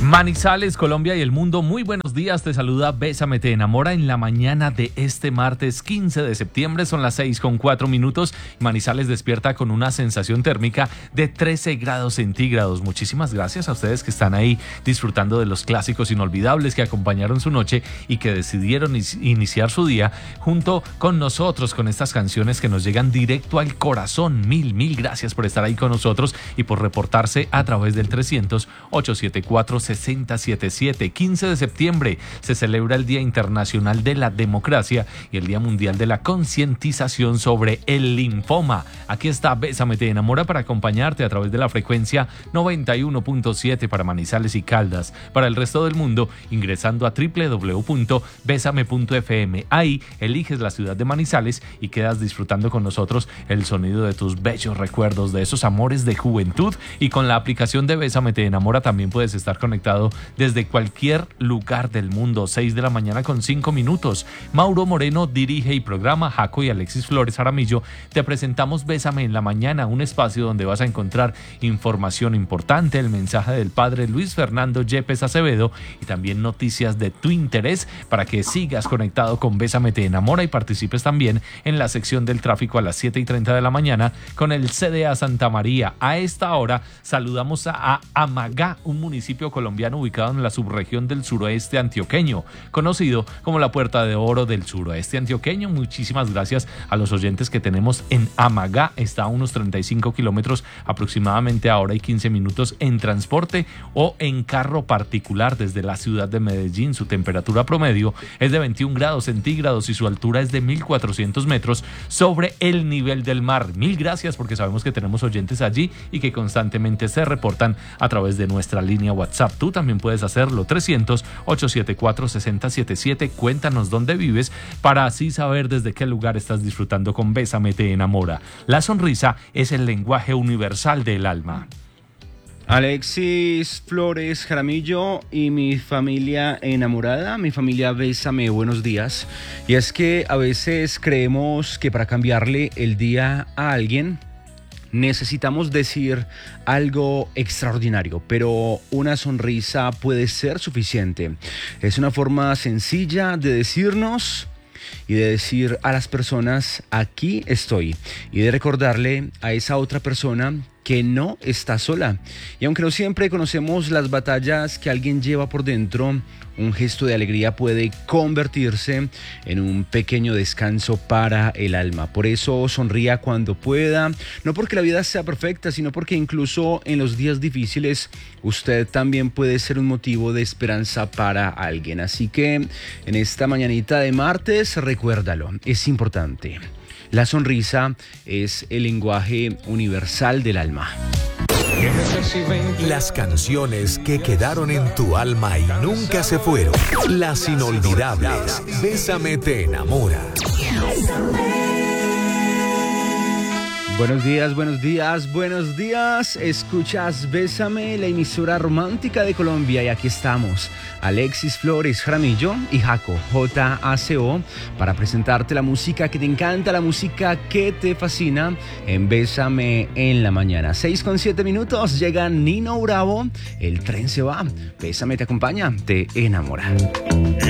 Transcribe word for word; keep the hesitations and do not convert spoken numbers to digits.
Manizales, Colombia y el mundo, muy buenos días, te saluda Bésame Te Enamora en la mañana de este martes quince de septiembre, son las seis con cuatro minutos, Manizales despierta con una sensación térmica de trece grados centígrados. Muchísimas gracias a ustedes que están ahí disfrutando de los clásicos inolvidables que acompañaron su noche y que decidieron iniciar su día junto con nosotros con estas canciones que nos llegan directo al corazón. Mil, mil gracias por estar ahí con nosotros y por reportarse a través del trescientos, ochocientos setenta y cuatro, sesenta setenta y siete. quince de septiembre se celebra el Día Internacional de la Democracia y el Día Mundial de la Concientización sobre el Linfoma. Aquí está Bésame Te Enamora para acompañarte a través de la frecuencia noventa y uno punto siete para Manizales y Caldas. Para el resto del mundo, ingresando a doble u doble u doble u punto bésame punto efe eme. Ahí eliges la ciudad de Manizales y quedas disfrutando con nosotros el sonido de tus bellos recuerdos, de esos amores de juventud. Y con la aplicación de Bésame Te Enamora también puedes estar conectado desde cualquier lugar del mundo. Seis de la mañana con cinco minutos. Mauro Moreno dirige y programa. Jaco y Alexis Flores Jaramillo te presentamos Bésame en la Mañana, un espacio donde vas a encontrar información importante, el mensaje del padre Luis Fernando Yepes Acevedo y también noticias de tu interés para que sigas conectado con Bésame Te Enamora y participes también en la sección del tráfico a las siete y treinta de la mañana con el C D A Santa María. A esta hora saludamos a, a Amagá, un municipio colombiano ubicado en la subregión del suroeste antioqueño, conocido como la Puerta de Oro del suroeste antioqueño. Muchísimas gracias a los oyentes que tenemos en Amagá. Está a unos treinta y cinco kilómetros aproximadamente a hora y quince minutos en transporte o en carro particular desde la ciudad de Medellín. Su temperatura promedio es de veintiún grados centígrados y su altura es de mil cuatrocientos metros sobre el nivel del mar. Mil gracias porque sabemos que tenemos oyentes allí y que constantemente se reportan a través de nuestra línea WhatsApp. Tú también puedes hacerlo, trescientos, ochocientos setenta y cuatro, sesenta setenta y siete. Cuéntanos dónde vives para así saber desde qué lugar estás disfrutando con Bésame Te Enamora. La sonrisa es el lenguaje universal del alma. Alexis Flores Jaramillo y mi familia enamorada, mi familia Bésame, buenos días. Y es que a veces creemos que para cambiarle el día a alguien necesitamos decir algo extraordinario, pero una sonrisa puede ser suficiente. Es una forma sencilla de decirnos y de decir a las personas, aquí estoy, y de recordarle a esa otra persona que no está sola. Y aunque no siempre conocemos las batallas que alguien lleva por dentro, un gesto de alegría puede convertirse en un pequeño descanso para el alma. Por eso sonría cuando pueda, no porque la vida sea perfecta, sino porque incluso en los días difíciles usted también puede ser un motivo de esperanza para alguien. Así que en esta mañanita de martes, recuérdalo, es importante. La sonrisa es el lenguaje universal del alma. Las canciones que quedaron en tu alma y nunca se fueron. Las inolvidables. Bésame Te Enamora. Buenos días, buenos días, buenos días. Escuchas Bésame, la emisora romántica de Colombia, y aquí estamos, Alexis Flores Jaramillo y Jaco J A C O, para presentarte la música que te encanta, la música que te fascina en Bésame en la Mañana. seis con siete minutos, llega Nino Bravo, el tren se va. Bésame te acompaña, te enamora.